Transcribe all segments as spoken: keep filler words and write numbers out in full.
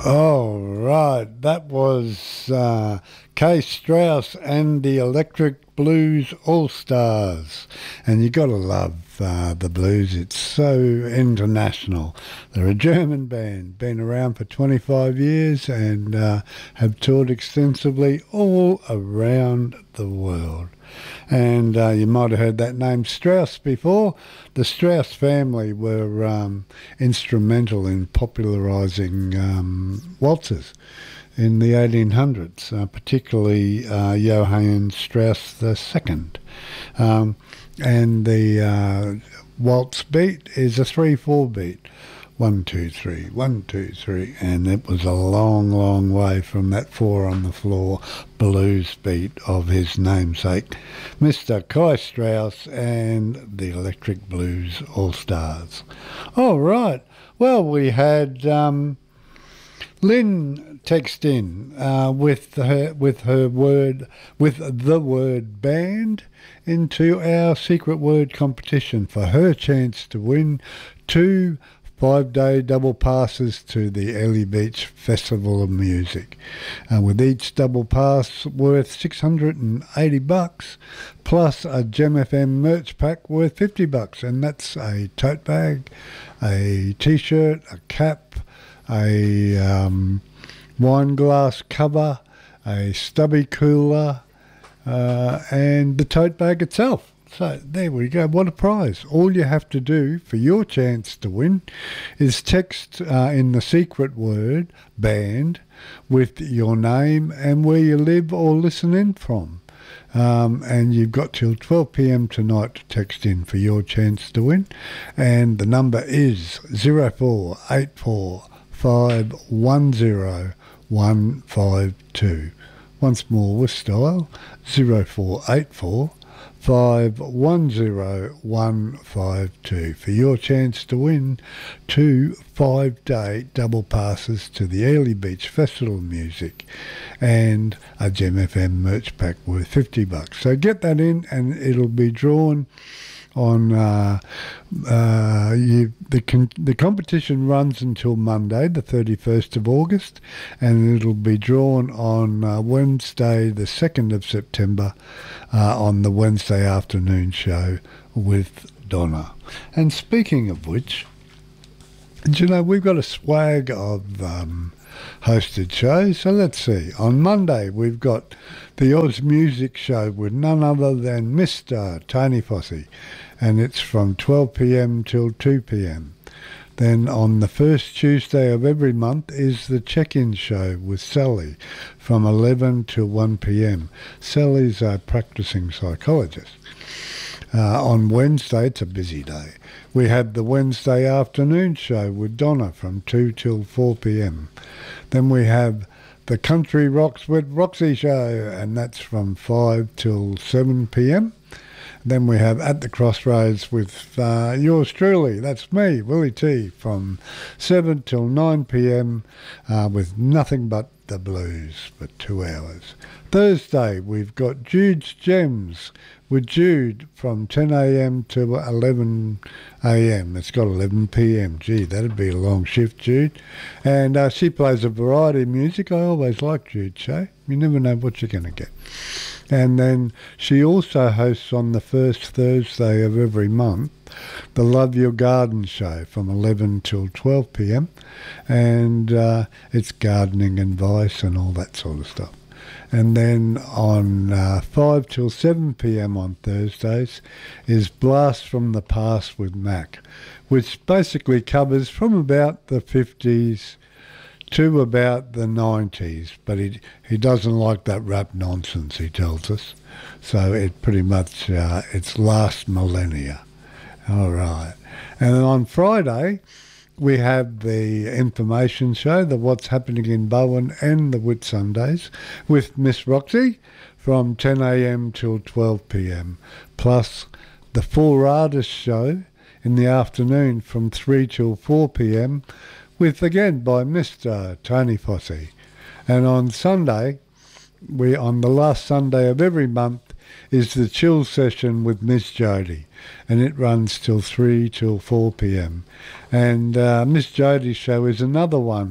Oh, right. That was uh, Kay Strauss and the Electric Blues All Stars. And you got to love uh, the blues. It's so international. They're a German band, been around for twenty-five years and uh, have toured extensively all around the world. And uh, you might have heard that name Strauss before. The Strauss family were um, instrumental in popularising um, waltzes in the eighteen hundreds, uh, particularly uh, Johann Strauss the Second. Um, and the uh, waltz beat is a three four beat. One, two, three, one, two, three. And it was a long, long way from that four on the floor blues beat of his namesake, Mister Kai Strauss and the Electric Blues All-Stars. All right. Well, we had um, Lynn text in uh, with her with her word with the word band into our secret word competition for her chance to win two five-day double passes to the Airlie Beach Festival of Music, uh, with each double pass worth six hundred eighty bucks, plus a Gem F M merch pack worth fifty bucks, and that's a tote bag, a T-shirt, a cap, a um, wine glass cover, a stubby cooler, uh, and the tote bag itself. So there we go. What a prize. All you have to do for your chance to win is text uh, in the secret word band with your name and where you live or listen in from. Um, and you've got till twelve p.m. tonight to text in for your chance to win. And the number is zero four eight four five one zero one five two. Once more with style, zero four eight four five one zero one five two for your chance to win two five-day double passes to the Airlie Beach Festival of Music and a Gem F M merch pack worth fifty bucks. So get that in and it'll be drawn on uh, uh, you, the con- the competition runs until Monday, the thirty-first of August, and it'll be drawn on uh, Wednesday, the second of September, uh, on the Wednesday afternoon show with Donna. And speaking of which, do you know, we've got a swag of um, hosted shows. So let's see. On Monday, we've got the Oz Music Show with none other than Mister Tony Fossey, and it's from twelve p.m. till two p.m. Then on the first Tuesday of every month is the Check-In Show with Sally from eleven till one p.m. Sally's a practicing psychologist. Uh, on Wednesday, it's a busy day. We have the Wednesday afternoon show with Donna from two till four p.m. Then we have the Country Rocks with Roxy show, and that's from five till seven p.m. Then we have At the Crossroads with uh, yours truly, that's me, Willie T, from seven till nine p.m. uh, with nothing but the blues for two hours. Thursday, we've got Jude's Gems with Jude from ten a.m. to eleven a.m. It's got eleven p.m. Gee, that'd be a long shift, Jude. And uh, she plays a variety of music. I always like Jude's show. You never know what you're going to get. And then she also hosts on the first Thursday of every month the Love Your Garden show from eleven till twelve p.m. And uh, it's gardening advice and all that sort of stuff. And then on uh, five till seven p.m. on Thursdays is Blast from the Past with Mac, which basically covers from about the fifties to about the nineties, but he he doesn't like that rap nonsense, he tells us. So it pretty much, uh, it's last millennia. All right. And then on Friday, we have the information show, the What's Happening in Bowen and the Whit Sundays with Miss Roxy from ten a.m. till twelve p.m. Plus the Four Artists show in the afternoon from three till four p.m. with, again, by Mister Tony Fossey. And on Sunday, we on the last Sunday of every month, is the Chill Session with Miss Jodie, and it runs till three till four p.m. And uh, Miss Jodie's show is another one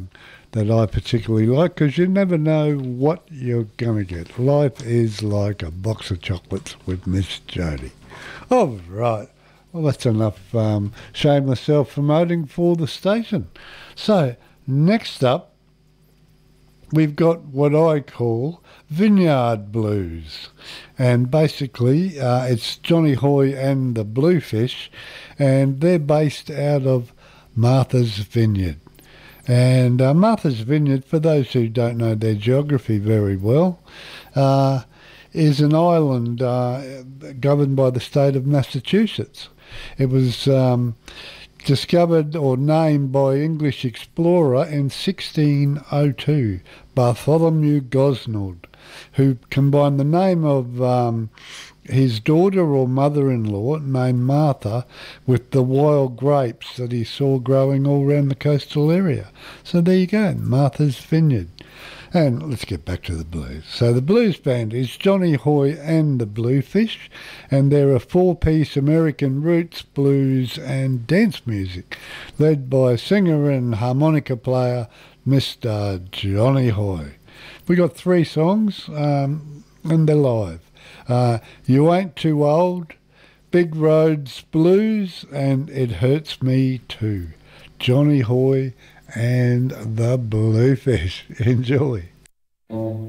that I particularly like, because you never know what you're going to get. Life is like a box of chocolates with Miss Jody. All right. Well, that's enough um, shameless self-promoting for the station. So, next up, we've got what I call Vineyard Blues. And basically, uh, it's Johnny Hoy and the Bluefish, and they're based out of Martha's Vineyard. And uh, Martha's Vineyard, for those who don't know their geography very well, uh, is an island uh, governed by the state of Massachusetts. It was um, discovered or named by English explorer in sixteen oh two, Bartholomew Gosnold, who combined the name of um, his daughter or mother-in-law, named Martha, with the wild grapes that he saw growing all around the coastal area. So there you go, Martha's Vineyard. And let's get back to the blues. So the blues band is Johnny Hoy and the Bluefish, and they're a four-piece American roots, blues and dance music, led by singer and harmonica player Mister Johnny Hoy. We got three songs, um, and they're live. Uh, You Ain't Too Old, Big Roads Blues, and It Hurts Me Too. Johnny Hoy and the Bluefish. Enjoy.